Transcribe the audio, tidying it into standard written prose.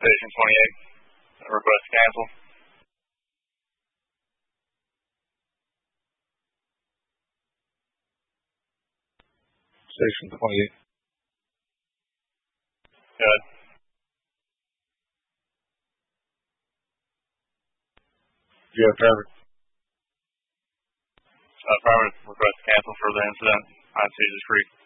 Station 28. Request cancel. Station 28. Good. Yeah, traffic. Affirmative. Request cancel for the incident. I see the street.